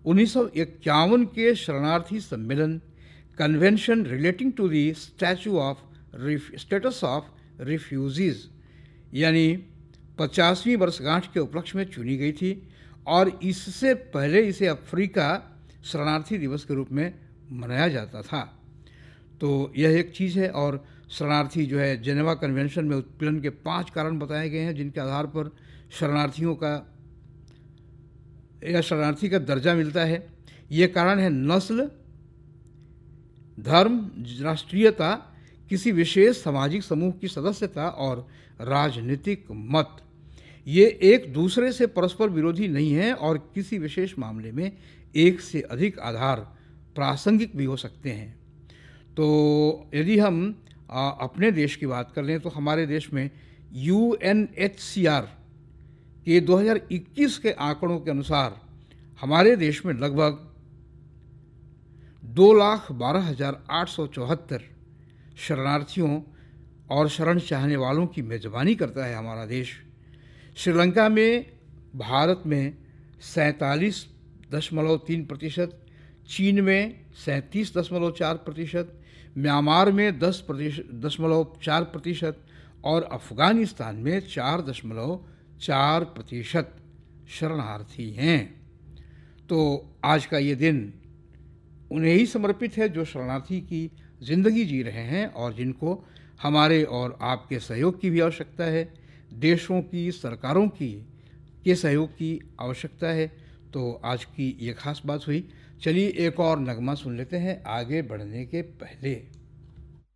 1951 के शरणार्थी सम्मेलन convention relating to the status of refugees यानी 50वीं वर्षगांठ के उपलक्ष्य में चुनी गई थी और इससे पहले इसे अफ्रीका शरणार्थी दिवस के रूप में मनाया जाता था। तो यह एक चीज़ है। और शरणार्थी जो है जेनेवा कन्वेंशन में उत्पीड़न के 5 कारण बताए गए हैं जिनके आधार पर शरणार्थियों का या शरणार्थी का दर्जा मिलता है। ये कारण है नस्ल, धर्म, राष्ट्रीयता, किसी विशेष सामाजिक समूह की सदस्यता और राजनीतिक मत। ये एक दूसरे से परस्पर विरोधी नहीं है और किसी विशेष मामले में एक से अधिक आधार प्रासंगिक भी हो सकते हैं। तो यदि हम अपने देश की बात कर लें तो हमारे देश में UNHCR के 2021 के आंकड़ों के अनुसार हमारे देश में लगभग 2,12,874 शरणार्थियों और शरण चाहने वालों की मेज़बानी करता है हमारा देश। श्रीलंका में भारत में 47.3%, चीन में 37.4%, म्यांमार में 10.4% और अफ़गानिस्तान में 4.4% शरणार्थी हैं। तो आज का ये दिन उन्हें ही समर्पित है जो शरणार्थी की ज़िंदगी जी रहे हैं और जिनको हमारे और आपके सहयोग की भी आवश्यकता है, देशों की सरकारों के सहयोग की आवश्यकता है। तो आज की ये खास बात हुई। चलिए एक और नगमा सुन लेते हैं आगे बढ़ने के पहले।